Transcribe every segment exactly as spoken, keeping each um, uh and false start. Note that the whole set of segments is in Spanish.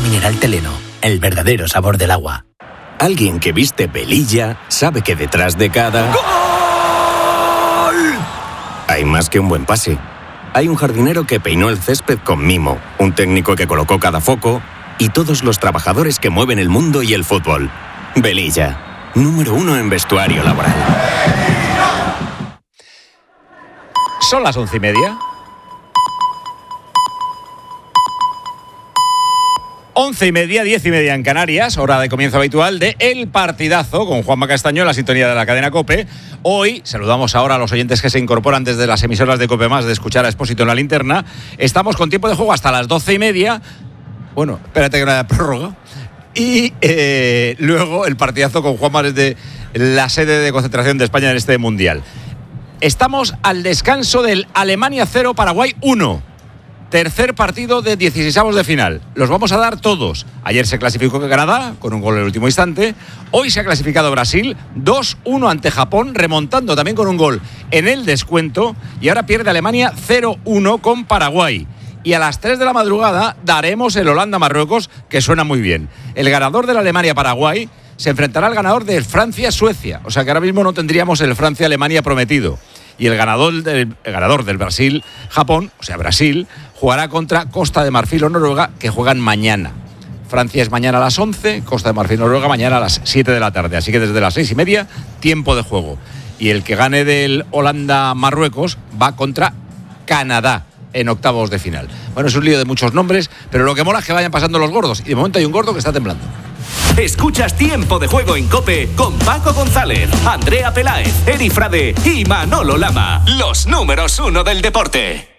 mineral Teleno, el verdadero sabor del agua. Alguien que viste Velilla sabe que detrás de cada... ¡Gol! Hay más que un buen pase. Hay un jardinero que peinó el césped con mimo, un técnico que colocó cada foco y todos los trabajadores que mueven el mundo y el fútbol. Velilla, número uno en vestuario laboral. Son las once y media. Once y media, diez y media en Canarias, hora de comienzo habitual de El Partidazo con Juanma Castaño en la sintonía de la cadena COPE. Hoy saludamos ahora a los oyentes que se incorporan desde las emisoras de COPE Más de escuchar a Expósito en la linterna. Estamos con tiempo de juego hasta las doce y media. Bueno, espérate que no haya prórroga. Y eh, luego El Partidazo con Juanma desde la sede de concentración de España en este Mundial. Estamos al descanso del Alemania cero, Paraguay uno. Tercer partido de dieciseisavos de final. Los vamos a dar todos. Ayer se clasificó Canadá con un gol en el último instante. Hoy se ha clasificado Brasil dos uno ante Japón, remontando también con un gol en el descuento. Y ahora pierde Alemania cero uno con Paraguay. Y a las tres de la madrugada daremos el Holanda-Marruecos, que suena muy bien. El ganador del Alemania-Paraguay se enfrentará al ganador del Francia-Suecia. O sea que ahora mismo no tendríamos el Francia-Alemania prometido. Y el ganador del, el ganador del Brasil-Japón, o sea, Brasil, jugará contra Costa de Marfil o Noruega, que juegan mañana. Francia es mañana a las once, Costa de Marfil, Noruega mañana a las siete de la tarde. Así que desde las seis y media, tiempo de juego. Y el que gane del Holanda-Marruecos va contra Canadá en octavos de final. Bueno, es un lío de muchos nombres, pero lo que mola es que vayan pasando los gordos. Y de momento hay un gordo que está temblando. Escuchas Tiempo de Juego en COPE con Paco González, Andrea Peláez, Eri Frade y Manolo Lama. Los números uno del deporte.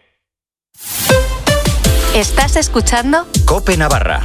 ¿Estás escuchando? COPE Navarra.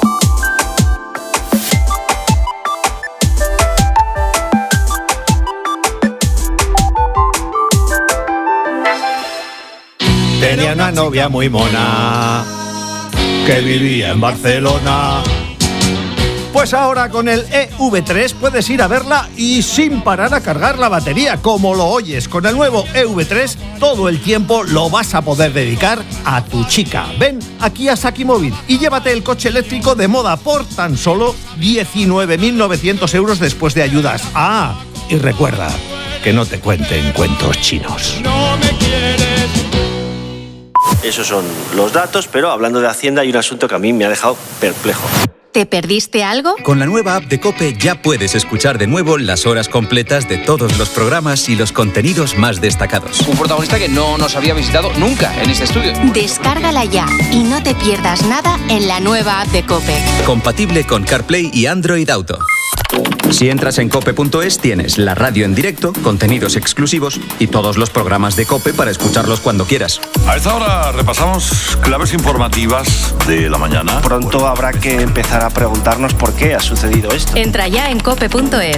Tenía una novia muy mona que vivía en Barcelona. Pues ahora con el E V tres puedes ir a verla y sin parar a cargar la batería, como lo oyes. Con el nuevo E V tres todo el tiempo lo vas a poder dedicar a tu chica. Ven aquí a Saki Móvil y llévate el coche eléctrico de moda por tan solo diecinueve mil novecientos euros después de ayudas. Ah, y recuerda que no te cuenten cuentos chinos. No me quieres. Esos son los datos, pero hablando de Hacienda hay un asunto que a mí me ha dejado perplejo. ¿Te perdiste algo? Con la nueva app de COPE ya puedes escuchar de nuevo las horas completas de todos los programas y los contenidos más destacados. Un protagonista que no nos había visitado nunca en este estudio. Descárgala ya y no te pierdas nada en la nueva app de COPE. Compatible con CarPlay y Android Auto. Si entras en cope punto es tienes la radio en directo, contenidos exclusivos y todos los programas de COPE para escucharlos cuando quieras. A esta hora repasamos claves informativas de la mañana. Pronto bueno. habrá que empezar a preguntarnos por qué ha sucedido esto. Entra ya en cope punto es.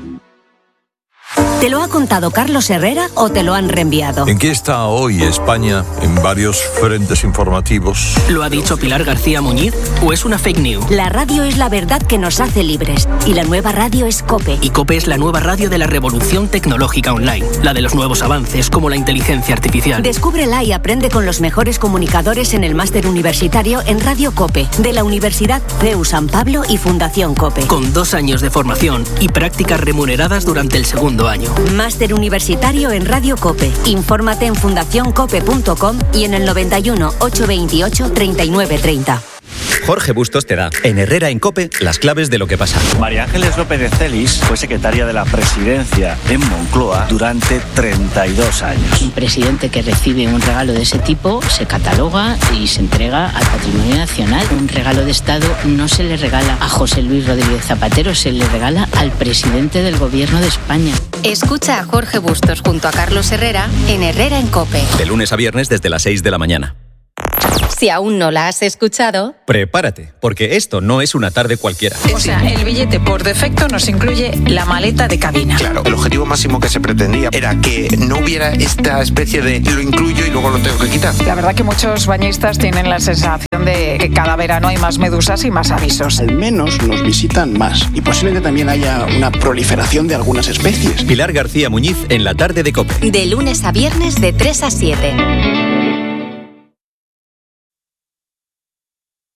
¿Te lo ha contado Carlos Herrera o te lo han reenviado? ¿En qué está hoy España en varios frentes informativos? ¿Lo ha dicho Pilar García Muñiz o es una fake news? La radio es la verdad que nos hace libres y la nueva radio es COPE. Y COPE es la nueva radio de la revolución tecnológica online, la de los nuevos avances como la inteligencia artificial. Descúbrela y aprende con los mejores comunicadores en el máster universitario en Radio COPE de la Universidad C E U San Pablo y Fundación COPE. Con dos años de formación y prácticas remuneradas durante el segundo año. Máster universitario en Radio COPE. Infórmate en fundación cope punto com y en el noventa y uno, ochocientos veintiocho, treinta y nueve treinta. Jorge Bustos te da, en Herrera en COPE, las claves de lo que pasa. María Ángeles López de Celis fue secretaria de la Presidencia en Moncloa durante treinta y dos años. Un presidente que recibe un regalo de ese tipo se cataloga y se entrega al patrimonio nacional. Un regalo de Estado no se le regala a José Luis Rodríguez Zapatero, se le regala al presidente del Gobierno de España. Escucha a Jorge Bustos junto a Carlos Herrera en Herrera en COPE. De lunes a viernes desde las seis de la mañana. Si aún no la has escuchado, prepárate, porque esto no es una tarde cualquiera. O sea, el billete por defecto nos incluye la maleta de cabina. Claro, el objetivo máximo que se pretendía era que no hubiera esta especie de lo incluyo y luego lo tengo que quitar. La verdad que muchos bañistas tienen la sensación de que cada verano hay más medusas y más avisos. Al menos nos visitan más y posiblemente también haya una proliferación de algunas especies. Pilar García Muñiz en la tarde de COPE. De lunes a viernes de tres a siete.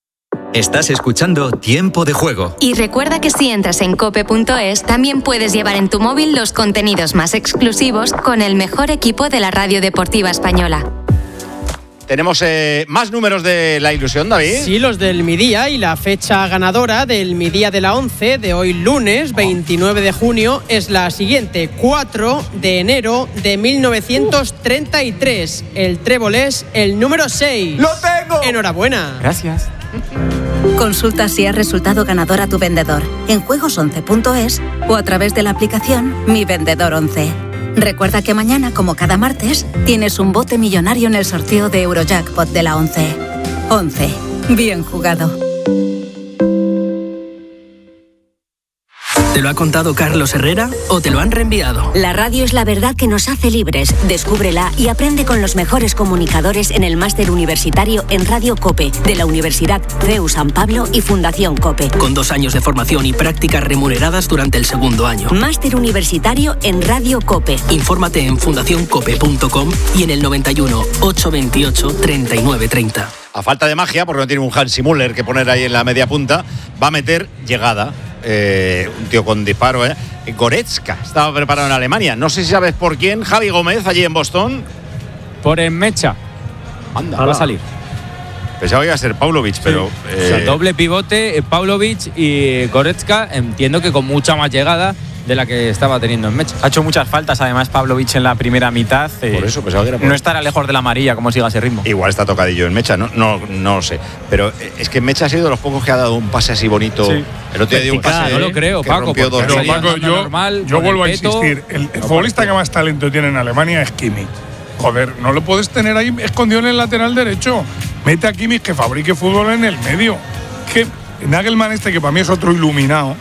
Estás escuchando Tiempo de Juego. Y recuerda que si entras en cope punto es, también puedes llevar en tu móvil los contenidos más exclusivos con el mejor equipo de la radio deportiva española. Tenemos eh, más números de la ilusión, David. Sí, los del Midía, y la fecha ganadora del Midía de la once de hoy lunes, veintinueve de junio, es la siguiente: cuatro de enero de mil novecientos treinta y tres. El trébol es el número seis. ¡Lo tengo! Enhorabuena. Gracias. Consulta si has resultado ganador a tu vendedor en juegos once punto es o a través de la aplicación Mi Vendedor once. Recuerda que mañana, como cada martes, tienes un bote millonario en el sorteo de Eurojackpot de la once. once. Bien jugado. ¿Te lo ha contado Carlos Herrera o te lo han reenviado? La radio es la verdad que nos hace libres. Descúbrela y aprende con los mejores comunicadores en el máster universitario en Radio COPE de la Universidad C E U San Pablo y Fundación COPE. Con dos años de formación y prácticas remuneradas durante el segundo año. Máster universitario en Radio COPE. Infórmate en fundación cope punto com y en el noventa y uno, ochocientos veintiocho, treinta y nueve treinta. A falta de magia, porque no tiene un Hansi Müller que poner ahí en la media punta, va a meter llegada. Eh, un tío con disparo, ¿eh? Goretzka estaba preparado en Alemania. No sé si sabes por quién. Javi Gómez, allí en Boston. Por Enmecha. Anda, va a salir. Pensaba que iba a ser Pavlovic, sí. pero. Eh... O sea, doble pivote, Pavlovic y Goretzka. Entiendo que con mucha más llegada de la que estaba teniendo en Mecha. Ha hecho muchas faltas, además, Pavlovic en la primera mitad. Eh, por eso pensaba que era por no estará lejos de la amarilla, como siga ese ritmo. Igual está tocadillo en Mecha, no, no, no lo sé. Pero es que Mecha ha sido de los pocos que ha dado un pase así bonito. Sí. El otro día dio un pase. No lo creo, Paco. Pero, Paco, yo, normal, yo vuelvo a insistir. El, el futbolista que más talento tiene en Alemania es Kimmich. Joder, no lo puedes tener ahí escondido en el lateral derecho. Mete a Kimmich que fabrique fútbol en el medio. Que Nagelmann este, que para mí es otro iluminado.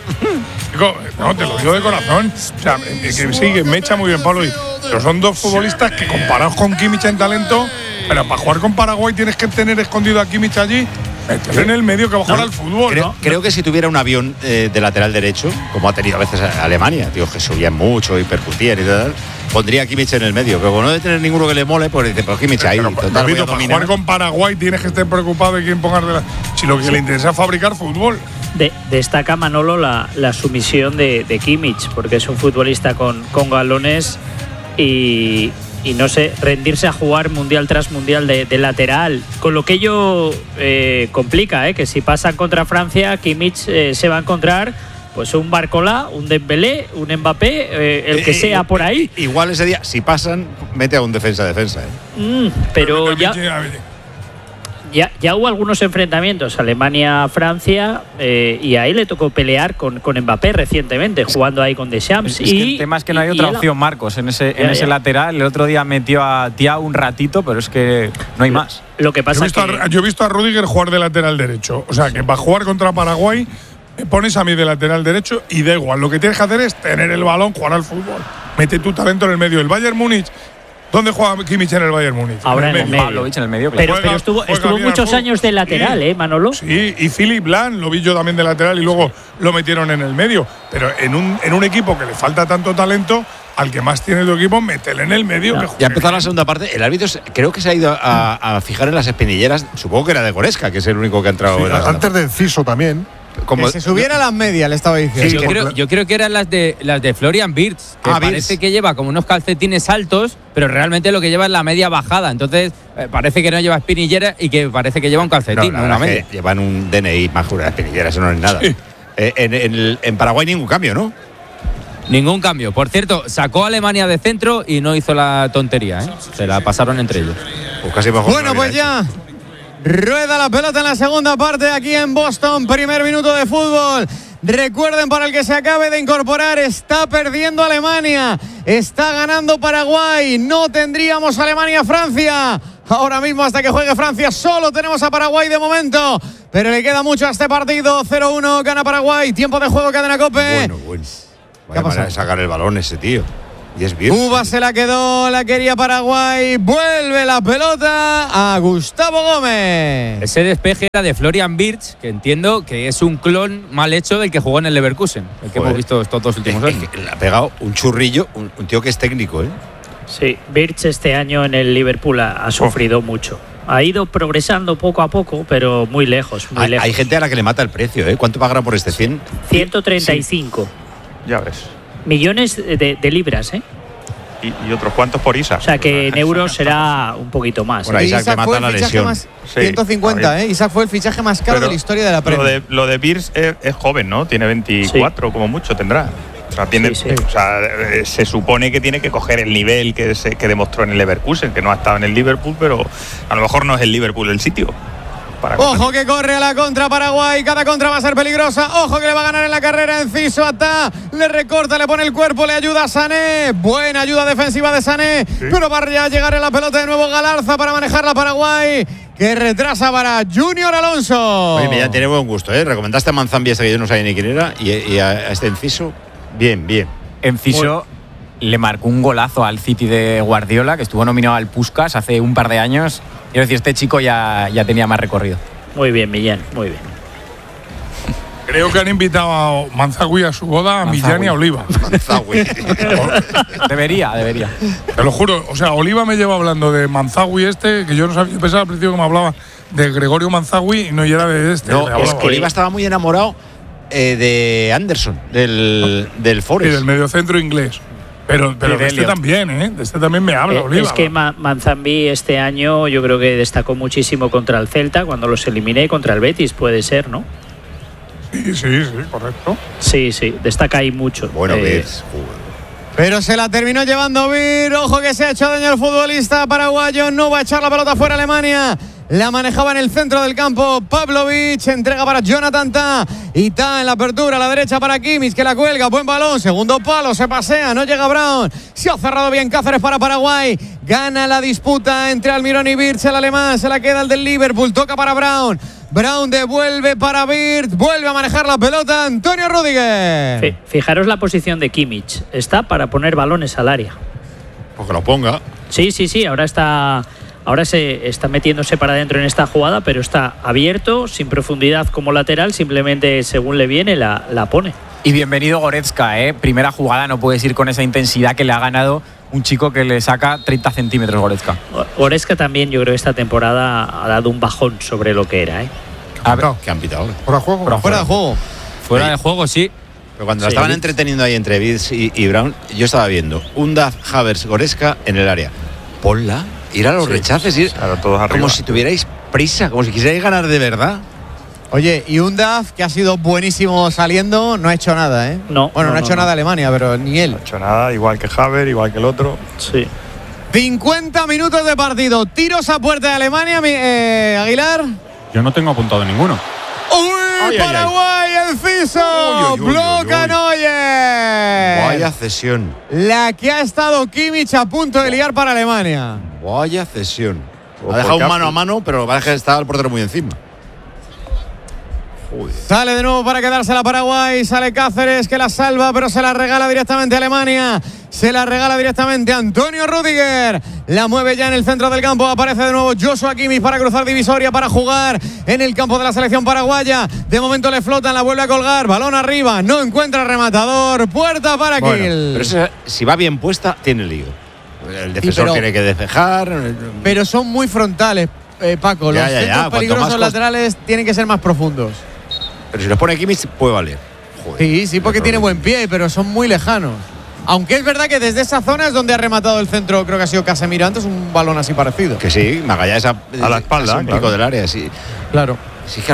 No, te lo digo de corazón. O sea, que sí, que me echa muy bien Pablo. Pero son dos futbolistas que comparados con Kimmich en talento, pero para jugar con Paraguay tienes que tener escondido a Kimmich allí, meterle en el medio que va a jugar no, al fútbol. Creo, ¿no? creo que si tuviera un avión eh, de lateral derecho, como ha tenido a veces Alemania, tío, que subían mucho y percutían y tal, pondría a Kimmich en el medio. Pero como no debe tener ninguno que le mole, pues dice, pues Kimmich ahí. Pero, total, repito, para jugar con Paraguay tienes que estar preocupado de quién ponga de la. Si lo que sí. le interesa es fabricar fútbol. De, destaca Manolo la, la sumisión de, de Kimmich, porque es un futbolista con, con galones y, y no sé, rendirse a jugar mundial tras mundial de, de lateral, con lo que ello eh, complica, eh, que si pasan contra Francia, Kimmich eh, se va a encontrar pues un Barcola, un Dembélé, un Mbappé, eh, el que eh, sea por ahí. Igual ese día, si pasan, mete a un defensa-defensa. Eh. Mm, pero, pero ya... Ya, ya hubo algunos enfrentamientos, Alemania-Francia, eh, y ahí le tocó pelear con, con Mbappé recientemente, jugando ahí con Deschamps. Es y, que el tema es que no hay otra opción, Marcos, en ese, ya, en ese lateral. El otro día metió a Thiago un ratito, pero es que no hay más. Lo que pasa yo, he visto que... a, yo he visto a Rüdiger jugar de lateral derecho. O sea, que para jugar contra Paraguay, me pones a mí de lateral derecho y da igual. Lo que tienes que hacer es tener el balón, jugar al fútbol. Mete tu talento en el medio. El Bayern Múnich. ¿Dónde juega Kimmich en el Bayern Múnich? Ahora en el, en el medio. Pavlovic en el medio, claro. Pero, juega, pero estuvo, estuvo muchos años de lateral, sí, ¿eh, Manolo? Sí, y Philipp Lahm lo vi yo también de lateral y luego lo metieron en el medio. Pero en un, en un equipo que le falta tanto talento, al que más tiene tu equipo, métele en el medio. No. Que ya ha empezado la segunda parte. El árbitro creo que se ha ido a, a fijar en las espinilleras, supongo que era de Goretzka, que es el único que ha entrado. Sí, en la antes del Ciso también. Como que se subiera a las medias, le estaba diciendo. Sí, yo, creo, yo creo que eran las de las de Florian Wirtz, que ah, parece Wirtz. que lleva como unos calcetines altos, pero realmente lo que lleva es la media bajada. Entonces eh, parece que no lleva espinillera y que parece que lleva un calcetín, no, una media. Llevan un D N I más jura de espinillera, eso no es nada. Sí. Eh, en, en, en Paraguay ningún cambio, ¿no? Ningún cambio. Por cierto, sacó a Alemania de centro y no hizo la tontería, ¿eh? Se la pasaron entre ellos. Pues casi mejor bueno, pues ya. Rueda la pelota en la segunda parte aquí en Boston. Primer minuto de fútbol. Recuerden, para el que se acabe de incorporar, está perdiendo Alemania. Está ganando Paraguay. No tendríamos Alemania-Francia. Ahora mismo, hasta que juegue Francia, solo tenemos a Paraguay de momento. Pero le queda mucho a este partido. cero uno gana Paraguay. Tiempo de juego, Cadena COPE. Bueno, bueno. Vaya manera de sacar el balón ese tío. Y es bien. Uva se la quedó, la quería Paraguay. Vuelve la pelota a Gustavo Gómez. Ese despeje era de Florian Wirtz, que entiendo que es un clon mal hecho del que jugó en el Leverkusen, el que Joder. hemos visto estos dos últimos años. Le ha pegado un churrillo, un, un tío que es técnico, ¿eh? Sí, Wirtz este año en el Liverpool ha, ha sufrido oh. mucho. Ha ido progresando poco a poco, pero muy lejos, muy hay, lejos. hay gente a la que le mata el precio, ¿eh? ¿Cuánto pagará por este cien? ciento treinta y cinco. Sí. Ya ves. Millones de, de libras, ¿eh? Y, y otros cuantos por Isaac. O sea que en euros será un poquito más. Por ahí Isaac, Isaac le mata la lesión. Más, ciento cincuenta, ¿eh? Isaac fue el fichaje más caro Pero de la historia de la Premier. Lo de, lo de Beers es, es joven, ¿no? Tiene veinticuatro, sí. Como mucho tendrá. O sea, tiene, sí, sí. O sea, se supone que tiene que coger el nivel que, se, que demostró en el Leverkusen, que no ha estado en el Liverpool, pero a lo mejor no es el Liverpool el sitio. Ojo que corre a la contra Paraguay, cada contra va a ser peligrosa. Ojo que le va a ganar en la carrera Enciso. Atá, le recorta, le pone el cuerpo, le ayuda a Sané. Buena ayuda defensiva de Sané, sí. Pero va a llegar en la pelota de nuevo Galarza para manejar la Paraguay, que retrasa para Junior Alonso. Oye, ya tiene buen gusto, ¿eh? Recomendaste a Manzambi, este que yo no sabía ni quién era, y, y a este Enciso, bien, bien. Enciso le marcó un golazo al City de Guardiola, que estuvo nominado al Puskás hace un par de años. Quiero decir, este chico ya, ya tenía más recorrido. Muy bien, Millán, muy bien. Creo que han invitado a Manzagüí a su boda, a Millán y a Oliva. Manzagüí. debería, debería. Te lo juro, o sea, Oliva me lleva hablando de Manzagüí este, que yo no sabía, yo pensaba al principio que me hablaba de Gregorio Manzagüí y no era de este. No, es que Oliva estaba muy enamorado eh, de Anderson, del, del Forest. Y del mediocentro inglés. Pero, pero de este también, ¿eh? De este también me habla, eh, Oliva. Es que Ma- Manzambi este año yo creo que destacó muchísimo contra el Celta, cuando los eliminé, contra el Betis, puede ser, ¿no? Sí, sí, sí, correcto. Sí, sí, destaca ahí mucho. Bueno, eh, Betis. Pero se la terminó llevando Vir. Ojo que se ha hecho daño el futbolista paraguayo. No va a echar la pelota fuera Alemania. La manejaba en el centro del campo Pavlovic. Entrega para Jonathan Tah. Y Tah en la apertura a la derecha para Kimmich, que la cuelga. Buen balón. Segundo palo. Se pasea. No llega Brown. Se ha cerrado bien Cáceres para Paraguay. Gana la disputa entre Almirón y Wirtz. El alemán se la queda el del Liverpool. Toca para Brown. Brown devuelve para Wirtz. Vuelve a manejar la pelota Antonio Rüdiger. Fijaros la posición de Kimmich. Está para poner balones al área. Pues que lo ponga. Sí, sí, sí. Ahora está... Ahora se está metiéndose para adentro en esta jugada, pero está abierto, sin profundidad como lateral, simplemente según le viene la, la pone. Y bienvenido Goretzka, ¿eh? Primera jugada, no puedes ir con esa intensidad que le ha ganado un chico que le saca treinta centímetros Goretzka. Goretzka también, yo creo que esta temporada ha dado un bajón sobre lo que era, ¿eh? A ver, ¿qué han pitado ahora? ¿Fuera de juego? Fuera, fuera de juego. Fuera de juego, sí. Pero cuando Sí, la estaban Wirtz. entreteniendo ahí entre Wirtz y, y Brown, yo estaba viendo un Duff, Havertz, Goretzka en el área. Ponla. Ir a los Sí, rechaces, ir claro, todos arriba. como si tuvierais prisa, como si quisierais ganar de verdad. Oye, y un Duff que ha sido buenísimo saliendo, no ha hecho nada, ¿eh? No. Bueno, no, no, ha hecho no, nada no. Alemania, pero ni él. No ha hecho nada, igual que Haver, igual que el otro. Sí. cincuenta minutos de partido. Tiros a puerta de Alemania, mi- eh, Aguilar. Yo no tengo apuntado ninguno. ¡Uy! Ay, ay, Paraguay, Enciso. Uy, uy, uy, Bloca uy, uy. Neuer. Vaya cesión, La que ha estado Kimmich a punto de liar para Alemania. vaya cesión. O Ha dejado porque un ha- mano a mano, pero parece que está el portero muy encima. Joder. Sale de nuevo para quedarse la Paraguay. Sale Cáceres que la salva, pero se la regala directamente a Alemania. Se la regala directamente a Antonio Rüdiger. La mueve ya en el centro del campo. Aparece de nuevo Joshua Kimmich para cruzar divisoria, para jugar en el campo de la selección paraguaya. De momento le flotan, la vuelve a colgar. Balón arriba. No encuentra rematador. Puerta para Bueno, Kiel. pero eso, si va bien puesta, tiene lío. El defensor Sí, pero- tiene que despejar. Pero son muy frontales, eh, Paco. Ya, Los ya, ya. centros Cuanto peligrosos más cos- laterales tienen que ser más profundos. Pero si los pone Kimmich, puede valer. Joder, Sí, sí, porque qué tiene problema. buen pie, pero son muy lejanos. Aunque es verdad que desde esa zona es donde ha rematado el centro, creo que ha sido Casemiro antes, un balón así parecido. Que sí, Magallanes a, A la espalda, un claro. pico del área, sí. Claro. Sí, que